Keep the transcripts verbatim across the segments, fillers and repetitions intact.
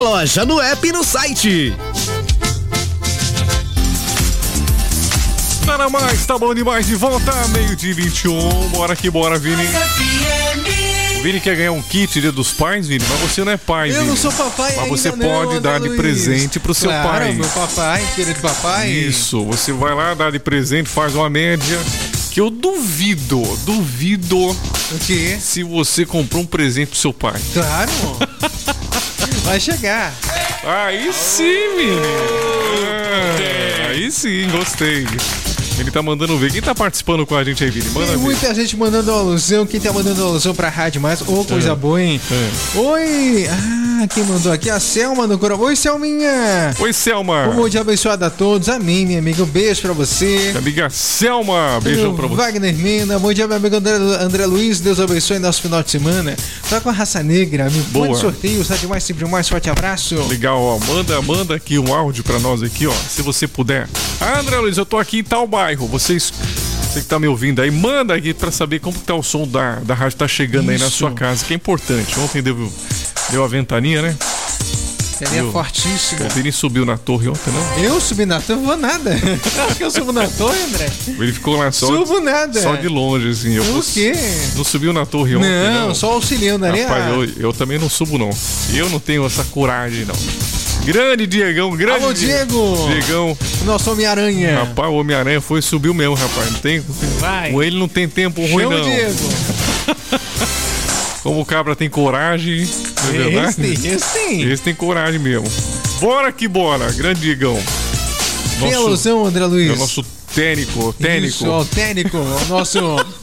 Loja no app e no site. Tá na mais, tá bom demais, de volta, meio-dia vinte e um, bora que bora, Vini. O Vini quer ganhar um kit Dia dos Pais, Vini, mas você não é pai, Eu Vini. não sou papai Mas você ainda pode não, dar André de Luiz. presente pro seu Claro, pai. meu papai, querido papai. Isso, você vai lá, dá de presente, faz uma média, que eu duvido, duvido O quê? se você comprou um presente pro seu pai. Claro. Vai chegar. Aí sim, menino. É, aí sim, gostei. Ele tá mandando ver. Quem tá participando com a gente aí, Vini? Manda Tem ver. muita gente mandando alusão. Quem tá mandando alusão pra Rádio Mais? Ô, coisa É. boa, hein? É. Oi! Ah, quem mandou aqui? A Selma no coração. Oi, Selminha! Oi, Selma. Um bom dia abençoado a todos. Amém, minha amiga. Um beijo pra você. Minha amiga Selma. Beijão pra você. Wagner Mena. Bom dia, meu amigo André, André Luiz. Deus abençoe nosso final de semana. Tá com a Raça Negra. Me Boa. mande sorteio. Rádio Mais, sempre mais. Forte abraço. Legal, ó. Manda, manda aqui um áudio pra nós aqui, ó. Se você puder. Ah, André Luiz, eu tô aqui em tal bairro. Vocês, você que tá me ouvindo aí, manda aqui pra saber como que tá o som da, da rádio tá chegando aí na Isso. sua casa, que é importante. Ontem deu, deu a ventania, né? Ele é Viu? fortíssimo. O Vini subiu na torre ontem, não? Eu subi na torre, vou nada. Eu subo na torre, André. Ele ficou lá só, Subo nada. só de longe, assim. Eu, O quê? Não subiu na torre ontem, Não, não? só auxiliando ali. Rapaz, a- eu, eu também não subo, não. Eu não tenho essa coragem, não. Grande Diegão, grande Alô, Die- Diego. Diegão. Nosso Homem-Aranha. Rapaz, o Homem-Aranha foi e subiu mesmo, rapaz. Não tem, Vai. com ele não tem tempo ruim, Chama o não. Diego. Como o cabra tem coragem, não é verdade? Esse tem, esse tem. Esse tem coragem mesmo. Bora que bora, grande Diegão. Tem alusão, André Luiz. É o nosso técnico, técnico. Isso, ó, o técnico. O nosso...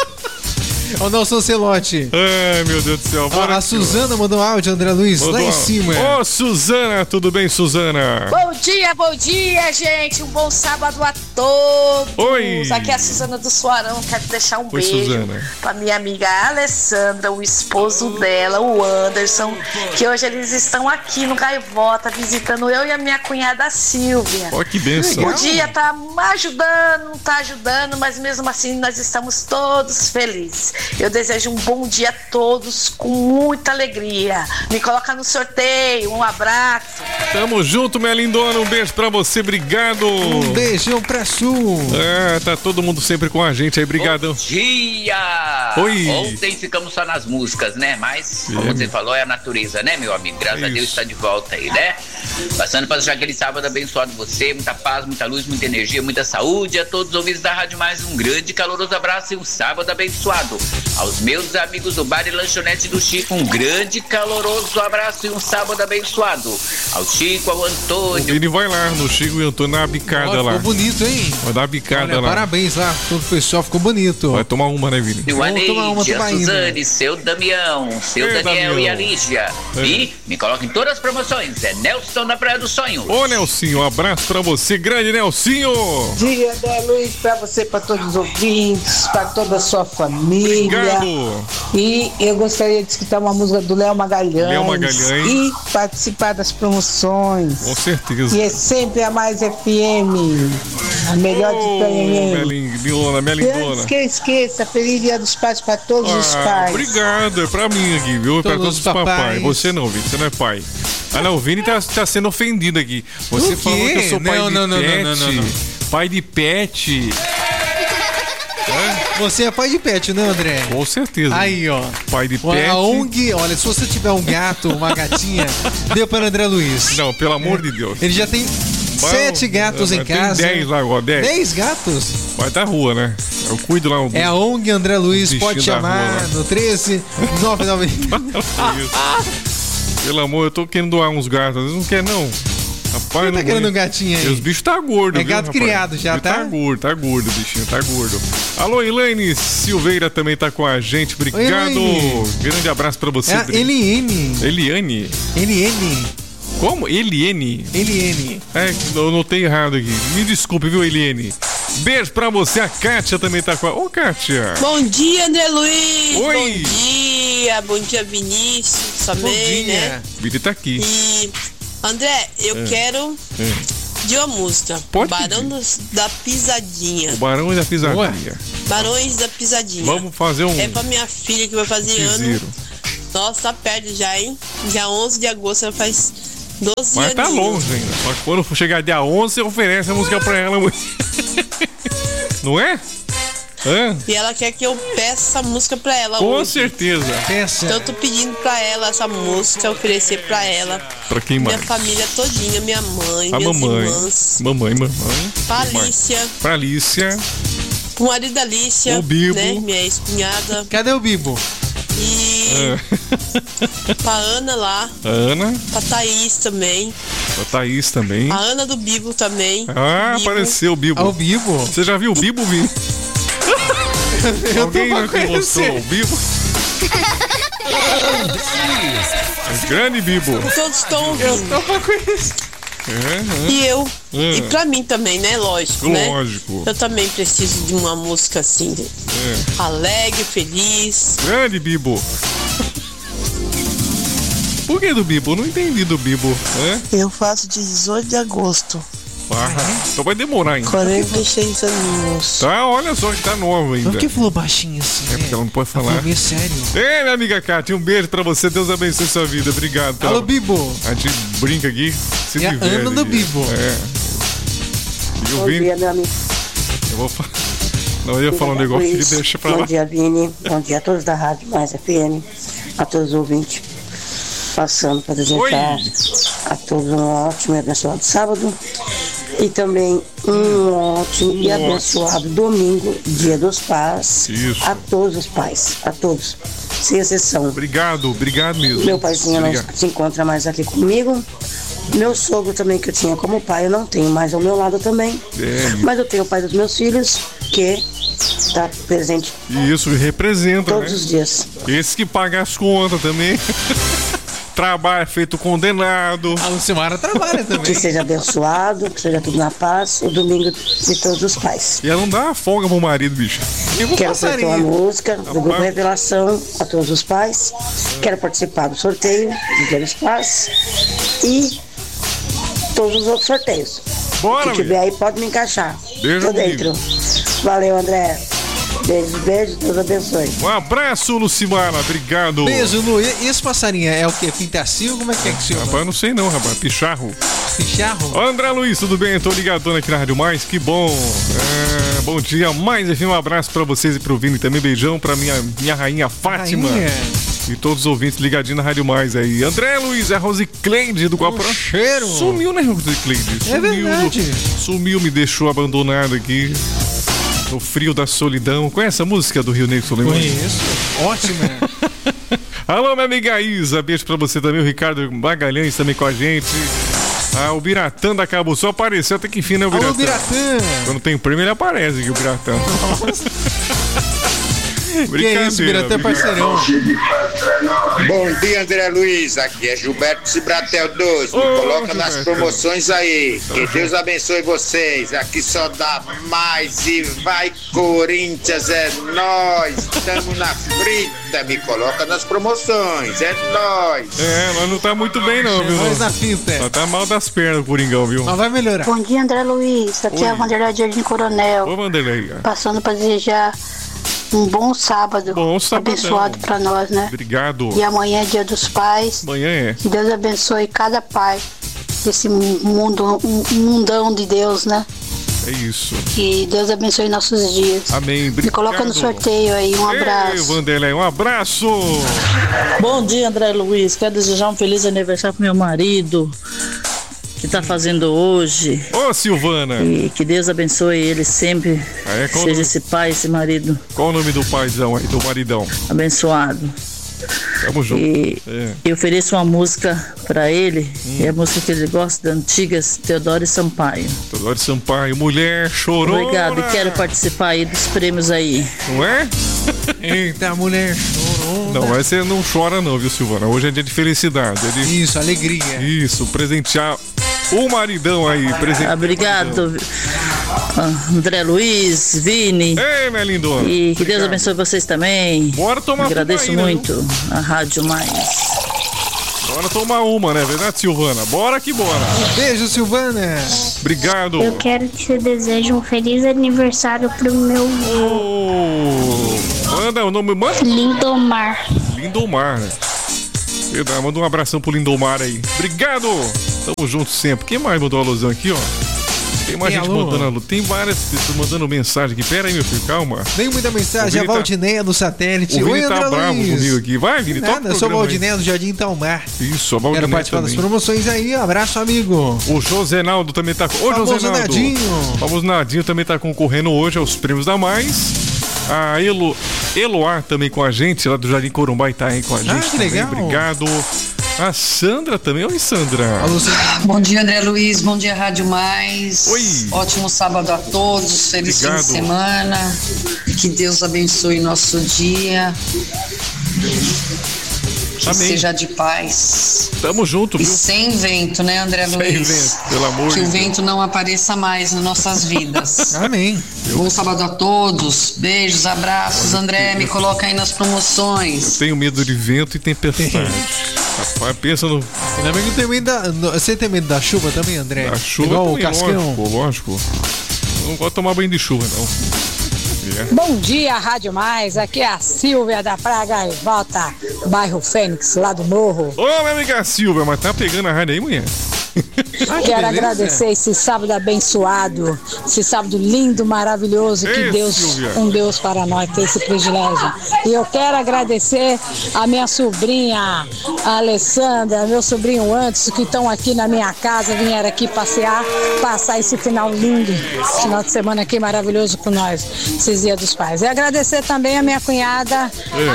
o nosso Ancelote. Ai, meu Deus do céu. Ó, Bora a que- Suzana mandou áudio, André Luiz, Mandou lá em uma- cima. Ô, Suzana, tudo bem, Suzana? Bom dia, bom dia, gente. Um bom sábado a todos. Oi. Aqui é a Suzana do Suarão. Quero deixar um Oi, beijo Suzana. pra minha amiga Alessandra, o esposo dela, o Anderson, que hoje eles estão aqui no Gaivota visitando eu e a minha cunhada Silvia. Ó, que benção. O dia tá ajudando, não tá ajudando, mas mesmo assim nós estamos todos felizes. Eu desejo um bom dia a todos com muita alegria. Me coloca no sorteio, um abraço. Tamo junto, minha lindona. Um beijo pra você, obrigado. Um beijão pra Sul. É, tá todo mundo sempre com a gente aí, brigadão. Bom dia! Oi. Ontem ficamos só nas músicas, né? Mas, como É. você falou, é a natureza, né, meu amigo? Graças a Isso. Deus está de volta aí, né? Passando para deixar aquele sábado abençoado você, muita paz, muita luz, muita energia, muita saúde. A todos os ouvintes da Rádio Mais, um grande e caloroso abraço e um sábado abençoado. Aos meus amigos do Bar e Lanchonete do Chico, um grande e caloroso abraço e um sábado abençoado. Ao Chico, ao O Antônio. Vini vai lá no Chico e Antônio dar uma bicada Ó, lá. ficou bonito, hein? Vai dar uma bicada Olha, lá. parabéns lá. Todo o pessoal ficou bonito. Vai tomar uma, né, Vini? O Vamos tomar uma Aneide, a tubaína. Suzane, seu Damião, seu Ei, Daniel Damião. e a Lígia. É. E me coloca em todas as promoções. É Nelson da Praia do Sonho. Ô, Nelsinho, um abraço pra você, grande Nelsinho. Dia, André Luiz, para você, para todos os ouvintes, para toda a sua família. Obrigado. E eu gostaria de escutar uma música do Léo Magalhães. Léo Magalhães. E participar das promoções. Com certeza. E é sempre a Mais F M, a melhor Ô, de minha Itanhaém. lindona, minha E antes lindona. que eu esqueça, feliz Dia dos Pais para todos os Ah, pais. obrigado, é pra mim aqui, viu? É pra Todos todos os os papais. papais. Você não, Vini, você não é pai. Ah, não, o Vini tá, tá sendo ofendido aqui. Você O falou quê? que eu sou pai Não, de não, não, pet. não, não, não, não. Pai de pet. Você é pai de pet, né, André? Com certeza. Aí, ó. Pai de pet. A ONG, olha, se você tiver um gato, uma gatinha, dê para André Luiz. Não, pelo amor de Deus. Ele já tem Bom, sete gatos em tem casa. dez lá agora, dez. Dez gatos? Vai da rua, né? Eu cuido lá. Um... É a ONG André Luiz, Bichinho pode da chamar rua, né? no treze nove nove. Pelo amor, eu tô querendo doar uns gatos. Eles não querem, não. Rapaz, Quem não tá querendo um aguento. gatinho aí? E os bichos tá gordo, É viu, gato rapaz? criado já, Ele tá? Tá gordo, tá gordo, bichinho, tá gordo. Alô, Elaine Silveira também tá com a gente. Obrigado. Elaine. Grande abraço pra você. É a Dri. Eliane. Eliane. Eliane. Como? Eliane. Eliane. É, eu notei errado aqui. Me desculpe, viu, Eliane? Beijo pra você. A Kátia também tá com a... Ô, Kátia. Bom dia, André Luiz. Oi. Bom dia, bom dia, Vinícius também, Bom dia. né? Vini tá aqui. E, André, eu É. quero É. de uma música. Pode Barão pedir. dos- da Pisadinha. O Barão da Pisadinha. Barões da Pisadinha. Vamos fazer um É pra minha filha que vai fazer ano. piseiro. Nossa, tá perto já, hein? Dia onze de agosto ela faz doze Mas tá aninhos. longe ainda. Só que quando for chegar dia onze, você oferece a música pra ela. Não é? Hã? E ela quer que eu peça essa música pra ela Com hoje. certeza. Peça. Então eu tô pedindo pra ela essa música, oferecer pra ela. Pra quem Minha mais? família todinha, minha mãe, A minhas mamãe. irmãs. Mamãe, mamãe. Pra Quem mais? Alicia, Pra Alicia. pro marido da Alicia, O Bibo. né? Minha ex-cunhada. Cadê o Bibo? E É. pra Ana lá, A Ana. pra Thaís também. A Thaís também. A Ana do Bibo também. Ah, Bibo. apareceu o Bibo. Ah, o Bibo? Você já viu o Bibo, Vi? Eu Alguém tô já pra mostrou conhecer. o Bibo? O grande Bibo. Todos estão ouvindo. Tô pra conhecer. É, E eu. é. E pra mim também, né? Lógico, né? Lógico. Eu também preciso de uma música assim, É. alegre, feliz. Grande Bibo. Por que do Bibo? Eu não entendi do Bibo. É? Eu faço dezoito de agosto, Ah, então vai demorar ainda. quarenta e seis aninhos. Tá, olha só que tá nova ainda. Por que falou baixinho assim? É porque ela não pode Ela falar. falou sério. Ei, minha amiga Kátia, um beijo pra você. Deus abençoe sua vida. Obrigado. Tá? Alô, Bibo. A gente brinca aqui. Se É a diverte Ana do aqui. Bibo. É. E o Bom Vini, dia, meu amigo. eu vou falar. Não, eu ia falar um negócio que deixa pra Bom lá. dia, Vini. Bom dia a todos da Rádio Mais F M, a todos os ouvintes. Passando para desejar a todos um ótimo e abençoado sábado e também um ótimo e abençoado domingo, Dia dos Pais. Isso. A todos os pais, a todos, sem exceção. Obrigado, obrigado mesmo. Meu paizinho não Obrigado. se encontra mais aqui comigo. Meu sogro também, que eu tinha como pai, eu não tenho mais ao meu lado também. É, Mas eu tenho o pai dos meus filhos, que está presente e isso representa, todos né? os dias. Esse que paga as contas também. Trabalho feito condenado. A Lucimara trabalha Que também. seja abençoado, que seja tudo na paz, o domingo de todos os pais. E ela não dá uma folga pro marido, bicho. E o Quero cantar uma passarinho? música do Grupo Revelação a todos os pais. Quero participar do sorteio do Dia dos Pais e todos os outros sorteios. Bora, Se tiver aí, pode me encaixar. Beijo Tô comigo. dentro. Valeu, André. Beijos, beijos, Deus abençoe. Um abraço, Lucimara. Obrigado. Beijo, Lu. E e esse passarinho é o quê? Pintacil? Como é que é que se chama? Rapaz, eu não sei não, rapaz. Picharro. Picharro? Ô, André Luiz, tudo bem? Tô ligadona aqui na Rádio Mais, que bom. É, bom dia, mais enfim, um abraço pra vocês e pro Vini também. Beijão pra minha, minha rainha Fátima. Rainha. E todos os ouvintes ligadinhos na Rádio Mais aí. André Luiz, a Rosicleide do Guaporá. cheiro. Sumiu, né, Rosicleide? É verdade. Sumiu, me deixou abandonado aqui. No frio da solidão. Conhece a música do Rio Negro Solimões? Conheço. Ótima. Alô, minha amiga Isa, beijo pra você também. O Ricardo Magalhães também com a gente. Ah, o Biratã da Cabo Sul apareceu até que enfim, né, o Biratã? Alô, Biratã. Quando tem prêmio, ele aparece aqui, o Biratã. Que é isso, Biratã é parceirão. Bom dia, André Luiz. Aqui é Gilberto Cibratel dois. Me Ô, coloca nas Gilberto. promoções aí. Que Deus abençoe vocês. Aqui só dá mais e vai Corinthians, é nós. Estamos na frita. Me coloca nas promoções, é nós. É, nós não tá muito bem não, viu? Nós na finta. Nós tá mal das pernas o Coringão, viu? Mas vai melhorar. Bom dia, André Luiz. Aqui é a Oi. Vanderlei Jardim Coronel. Ô, Vanderlei. Passando para desejar um bom sábado. Bom sabadão. Abençoado para nós, né? Obrigado. E amanhã é Dia dos Pais. Amanhã é. Que Deus abençoe cada pai desse mundo, um mundão de Deus, né? É isso. Que Deus abençoe nossos dias. Amém. Obrigado. Me coloca no sorteio aí. Um Ei, abraço. Vanderlei, um abraço. Bom dia, André Luiz. Quero desejar um feliz aniversário pro meu marido, que tá fazendo hoje. Ô, Silvana. E que Deus abençoe ele sempre. Ah, é? Qual, Seja esse pai, esse marido qual o nome do paizão aí, do maridão? abençoado. Tamo junto. E É. eu ofereço uma música pra ele. É a música que ele gosta, da Antigas, Teodoro e Sampaio. Teodoro Sampaio, mulher chorou. Obrigado, e quero participar aí dos prêmios aí. Não é? Eita, mulher chorou. Não, mas você não chora não, viu, Silvana? Hoje é dia de felicidade. É de... Isso, alegria. Isso, presentear o maridão aí. Presentear Obrigado, ah, André Luiz, Vini. Ei, minha lindona. E que Deus Obrigado. abençoe vocês também. Bora tomar Agradeço uma aí, né, muito a Rádio Mais. Bora tomar uma, né? Verdade, Silvana? Bora que bora. Beijo, Silvana. Obrigado. Eu quero que você deseje um feliz aniversário pro meu Ô, manda o nome, manda. Lindomar. Lindomar, né? Verdade, manda um abração pro Lindomar aí. Obrigado. Tamo junto sempre. Quem mais mandou a alusão aqui, ó? Tem mais Tem gente alô? mandando alô. Tem várias pessoas mandando mensagem aqui. Pera aí, meu filho, calma. Tem muita mensagem. A Vini tá- Valdineia do satélite. O Vini Oi, tá André bravo Luiz. comigo aqui. Vai, Vini, toca Nada, o eu sou a programa aí. Valdineia do Jardim Talmar. Isso, a Valdineia Quero participar das também. promoções aí. Abraço, amigo. O Josenaldo também tá... Ô, Famoso Josenaldo. Nadinho. O famoso Nadinho também tá concorrendo hoje aos prêmios da Mais. A Elo... Eloá também com a gente, lá do Jardim Corumbá, tá aí com a gente. Ah, que também. legal. Obrigado. A Sandra também. Oi, Sandra. Alô, Sandra. Bom dia, André Luiz. Bom dia, Rádio Mais. Oi. Ótimo sábado a todos. Feliz Obrigado. fim de semana. Que Deus abençoe nosso dia. Que Amém. seja de paz. Tamo junto, E viu? sem vento, né, André Sem Luiz? vento, pelo amor Que de o Deus. vento não apareça mais nas nossas vidas. Amém. Bom sábado a todos. Beijos, abraços. André, me coloca aí nas promoções. Tenho medo de vento e tempestade. Rapaz, pensa no... Ainda bem que tem medo da... no- Você tem medo da chuva também, André? A chuva Igual também, o Cascão. lógico, lógico. Eu não gosto de tomar banho de chuva, não. É. Bom dia, Rádio Mais. Aqui é a Silvia da Praia Gaivota, bairro Fênix, lá do Morro. Ô, minha amiga Silvia, mas tá pegando a rádio aí, mulher? Ah, que Quero beleza. agradecer esse sábado abençoado, esse sábado lindo, maravilhoso, que Ei, Deus, Silvia. um Deus para nós, ter esse privilégio. E eu quero agradecer a minha sobrinha, a Alessandra, meu sobrinho Anderson, que estão aqui na minha casa, vieram aqui passear, passar esse final lindo, esse final de semana aqui maravilhoso com nós, esses dias dos pais. E agradecer também a minha cunhada,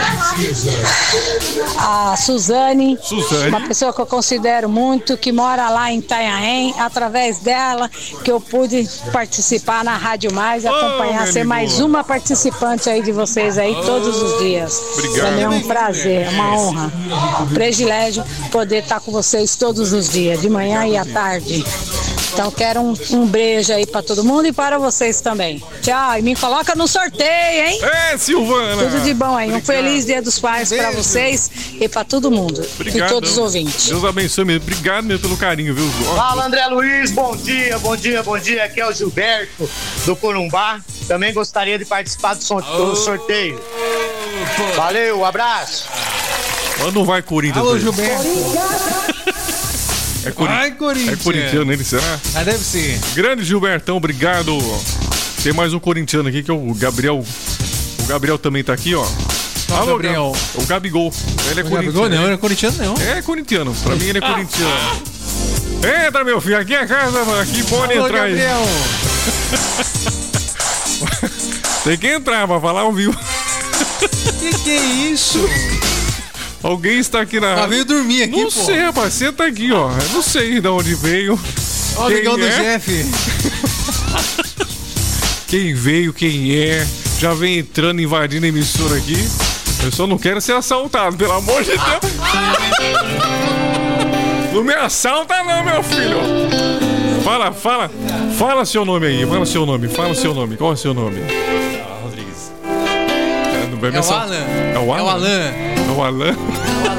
a Suzane, Suzane. uma pessoa que eu considero muito, que mora lá em Itanhaém, através dela que eu pude participar na Rádio Mais, acompanhar, meu ser amigo. mais uma participante aí de vocês aí todos os dias. Obrigado. Pra mim é um prazer, é uma honra, um privilégio poder estar com vocês todos os dias, de manhã e à tarde. Então quero um, um beijo aí pra todo mundo e para vocês também. Tchau, e me coloca no sorteio, hein? É, Silvana! Tudo de bom aí. Um Obrigado. feliz Dia dos Pais pra Beijo. vocês e pra todo mundo. Obrigado. E todos os ouvintes. Deus abençoe mesmo. Obrigado mesmo pelo carinho, viu? Ó, Fala, André Luiz, bom dia, bom dia, bom dia. Aqui é o Gilberto do Corumbá. Também gostaria de participar do, son- do sorteio. Valeu, abraço. Mas não vai Corinthians. Alô, aí. Gilberto. É, Cori... Ai, Corinthians. é corintiano ele, será? Ah, deve ser. Grande Gilbertão, obrigado. Tem mais um corintiano aqui que é o Gabriel. O Gabriel também tá aqui, ó. Qual Gabriel? Gab- O Gabigol. Ele é O Gabigol corintiano. não, ele é corintiano não. É corintiano. Pra mim ele é corintiano. Entra, meu filho. Aqui é a casa, mano. Aqui pode Alô, entrar aí. Gabriel. Tem que entrar pra falar ao vivo. Que que é isso? Alguém está aqui na. Ela veio dormir aqui, Não pô. sei, rapaz. Senta aqui, ó. Eu não sei de onde veio. Ó, o Quem amigão do é? Jeff. Quem veio, quem é. Já vem entrando, invadindo a emissora aqui. Eu só não quero ser assaltado, pelo amor de Deus. Não me assalta não, meu filho. Fala, fala. Fala seu nome aí. Fala seu nome. Fala seu nome. Qual é o seu nome? Rodrigues. É, não vai me É o assal- Alan. É o Alan? É o Alan. É o Alan.